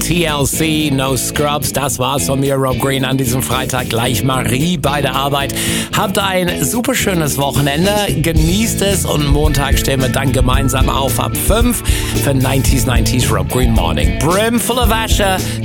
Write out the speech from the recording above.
TLC, No Scrubs. Das war's von mir, Rob Green, an diesem Freitag. Gleich Marie bei der Arbeit. Habt ein super schönes Wochenende. Genießt es und Montag stehen wir dann gemeinsam auf ab 5 für 90s Rob Green Morning. Brimful of Asher.